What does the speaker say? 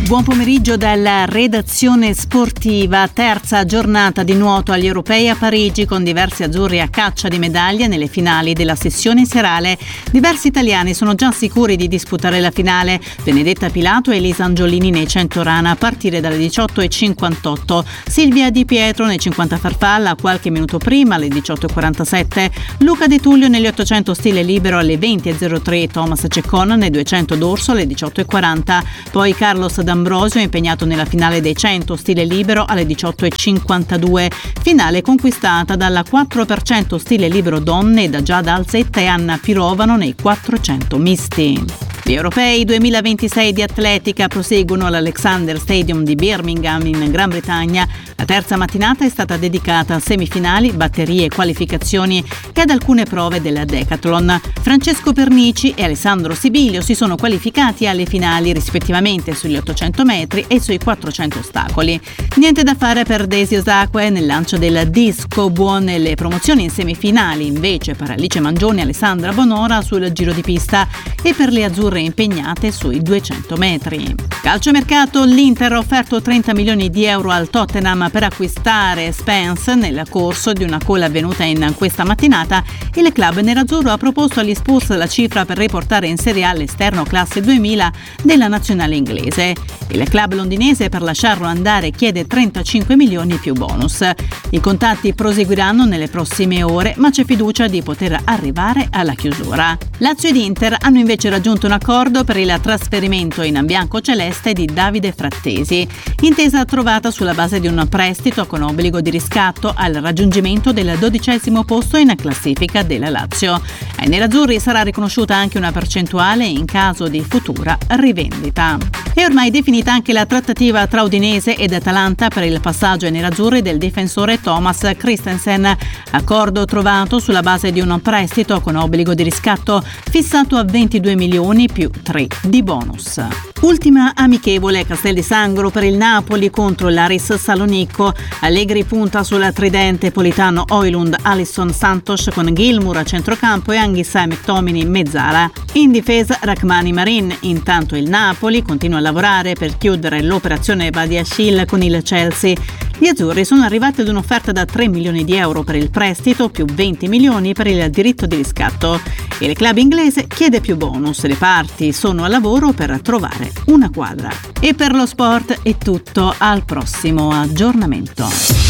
Buon pomeriggio dalla redazione sportiva. Terza giornata di nuoto agli europei a Parigi con diversi azzurri a caccia di medaglie nelle finali della sessione serale. Diversi italiani sono già sicuri di disputare la finale. Benedetta Pilato e Elisa Angiolini nei 100 rana a partire dalle 18:58. Silvia Di Pietro nei 50 farfalla qualche minuto prima alle 18:47. Luca De Tullio negli 800 stile libero alle 20:03. Thomas Ceccon nei 200 dorso alle 18:40. Poi Carlos D'Ambrosio impegnato nella finale dei 100 stile libero alle 18:52, finale conquistata dalla 4% stile libero donne e da Giada Alzetta e Anna Pirovano nei 400 misti. Gli europei 2026 di atletica proseguono all'Alexander Stadium di Birmingham in Gran Bretagna. La terza mattinata è stata dedicata a semifinali, batterie e qualificazioni e ad alcune prove della decathlon. Francesco Pernici e Alessandro Sibilio si sono qualificati alle finali rispettivamente sugli 800 metri e sui 400 ostacoli. Niente da fare per Daisy Osakwe nel lancio del disco, buone le promozioni in semifinali invece per Alice Mangioni e Alessandra Bonora sul giro di pista e per le azzurre impegnate sui 200 metri. Calciomercato, l'Inter ha offerto 30 milioni di euro al Tottenham per acquistare Spence nel corso di una call avvenuta in questa mattinata. Il club nerazzurro ha proposto agli Spurs la cifra per riportare in Serie A l'esterno classe 2000 della nazionale inglese. Il club londinese per lasciarlo andare chiede 35 milioni più bonus. I contatti proseguiranno nelle prossime ore, ma c'è fiducia di poter arrivare alla chiusura. Lazio ed Inter hanno invece raggiunto un accordo per il trasferimento in bianco-celeste di Davide Frattesi, intesa trovata sulla base di un prestito con obbligo di riscatto al raggiungimento del 12° posto in classifica della Lazio. Ai nerazzurri sarà riconosciuta anche una percentuale in caso di futura rivendita. È ormai definita anche la trattativa tra Udinese ed Atalanta per il passaggio ai nerazzurri del difensore Thomas Christensen, accordo trovato sulla base di un prestito con obbligo di riscatto fissato a 22 milioni più 3 di bonus. Ultima amichevole Castel di Sangro per il Napoli contro l'Aris Salonicco. Allegri punta sul tridente Politano, Højlund, Alisson, Santos con Gilmour a centrocampo e Anghissà e McTominay mezzala. In difesa Rachmani Marin. Intanto il Napoli continua a lavorare per chiudere l'operazione Badiashile con il Chelsea. Gli azzurri sono arrivati ad un'offerta da 3 milioni di euro per il prestito più 20 milioni per il diritto di riscatto. Il club inglese chiede più bonus. Le parti sono a lavoro per trovare una quadra. E per lo sport è tutto, al prossimo aggiornamento.